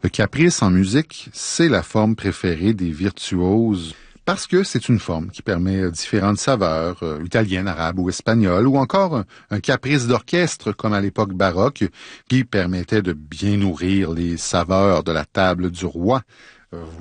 Le caprice en musique, c'est la forme préférée des virtuoses parce que c'est une forme qui permet différentes saveurs, italiennes, arabes ou espagnoles, ou encore un caprice d'orchestre comme à l'époque baroque qui permettait de bien nourrir les saveurs de la table du roi.